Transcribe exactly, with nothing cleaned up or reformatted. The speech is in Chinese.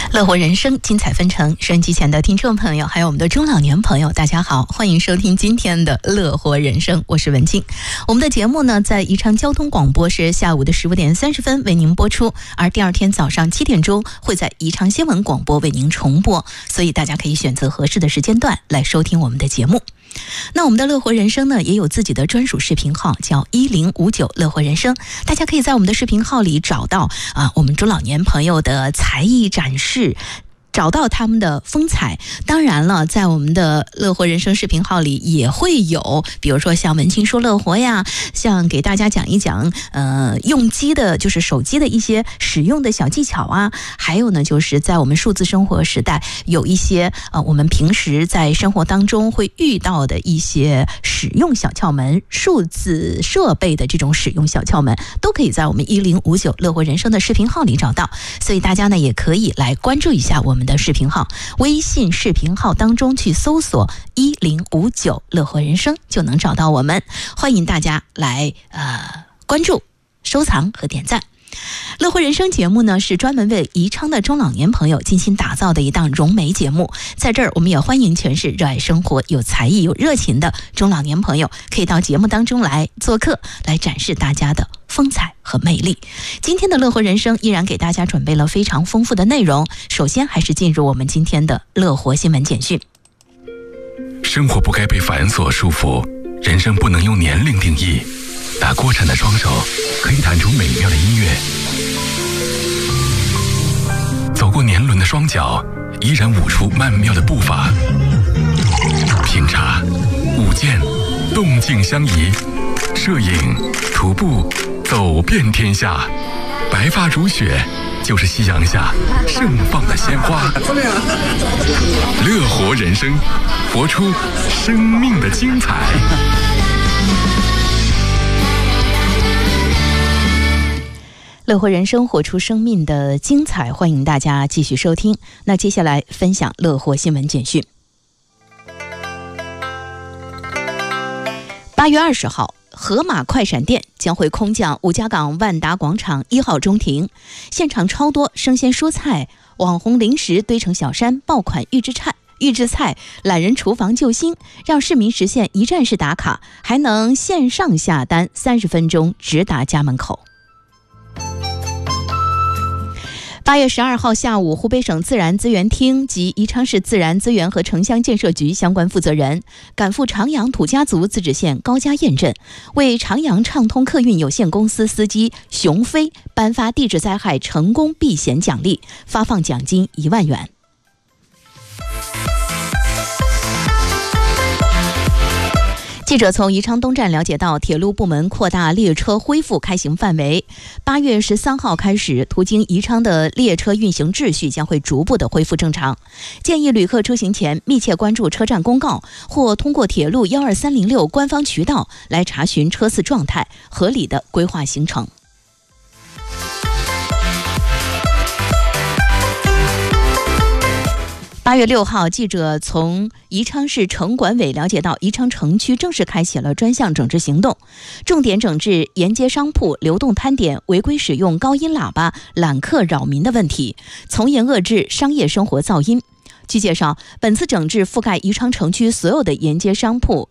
乐活人生，精彩纷呈。收音机前的听众朋友，还有我们的中老年朋友，大家好，欢迎收听今天的乐活人生，我是文静。我们的节目呢，在宜昌交通广播是下午的十五点三十分为您播出，而第二天早上七点钟会在宜昌新闻广播为您重播，所以大家可以选择合适的时间段来收听我们的节目。那我们的乐活人生呢，也有自己的专属视频号，叫一零五九乐活人生，大家可以在我们的视频号里找到啊，我们中老年朋友的才艺展示，找到他们的风采。当然了，在我们的乐活人生视频号里也会有，比如说像文青说乐活呀，像给大家讲一讲呃用机的，就是手机的一些使用的小技巧啊，还有呢就是在我们数字生活时代，有一些呃我们平时在生活当中会遇到的一些使用小窍门，数字设备的这种使用小窍门，都可以在我们一零五九乐活人生的视频号里找到。所以大家呢也可以来关注一下我们的视频号，微信视频号当中去搜索一零五九乐活人生就能找到我们，欢迎大家来呃关注、收藏和点赞。乐活人生节目呢，是专门为宜昌的中老年朋友精心打造的一档融媒节目。在这儿，我们也欢迎全是热爱生活、有才艺、有热情的中老年朋友，可以到节目当中来做客，来展示大家的风采和魅力。今天的乐活人生依然给大家准备了非常丰富的内容。首先，还是进入我们今天的乐活新闻简讯。 生活不该被繁琐束缚，人生不能用年龄定义。打锅铲的双手可以弹出美妙的音乐，走过年轮的双脚依然舞出曼妙的步伐。品茶、舞剑，动静相宜；摄影、徒步，走遍天下。白发如雪，就是夕阳下盛放的鲜花。乐活人生，活出生命的精彩。 乐活人生，活出生命的精彩，欢迎大家继续收听。那接下来分享乐活新闻简讯。八月二十号，盒马快闪店将会空降五家港万达广场一号中庭，现场超多生鲜蔬菜、网红零食堆成小山，爆款预制菜。预制菜、懒人厨房救星，让市民实现一站式打卡，还能线上下单，三十分钟直达家门口。八月十二号下午，湖北省自然资源厅及宜昌市自然资源和城乡建设局相关负责人赶赴长阳土家族自治县高家堰镇，为长阳畅通客运有限公司司机熊飞颁发地质灾害成功避险奖励，发放奖金一万元。记者从宜昌东站了解到，铁路部门扩大列车恢复开行范围。八月十三号开始，途经宜昌的列车运行秩序将会逐步的恢复正常。建议旅客出行前密切关注车站公告，或通过铁路一二三零六官方渠道来查询车次状态，合理的规划行程。八月六号，记者从宜昌市城管委了解到，宜昌城区正式开启了专项整治行动，重点整治沿街商铺、流动摊点违规使用高音喇叭揽客扰民的问题，从严遏制商业生活噪音。据介绍，本次整治覆盖宜昌城区所有的沿街商铺、